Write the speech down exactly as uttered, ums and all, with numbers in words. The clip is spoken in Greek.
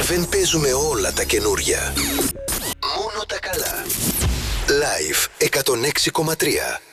δεν παίζουμε όλα τα καινούρια. Μόνο τα καλά. Live εκατόν έξι κόμμα τρία.